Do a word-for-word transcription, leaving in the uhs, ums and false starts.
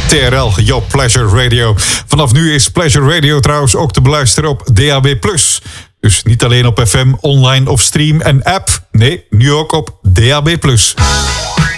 T R L, jouw Pleasure Radio. Vanaf nu is Pleasure Radio trouwens ook te beluisteren op D A B plus. Dus niet alleen op F M, online of stream en app. Nee, nu ook op D A B plus.